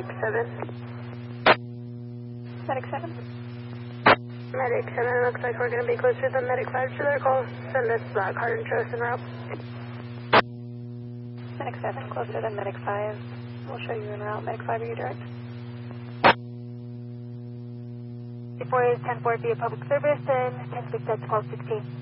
7. Medic 7. Medic 7, looks like we're going to be closer than Medic 5 to their call. Send us Blackheart and Trost en route. Medic 7, closer than Medic 5. We'll show you en route. Medic 5, are you direct? 4 is 10-4 via public service and 10-6 that's call 16.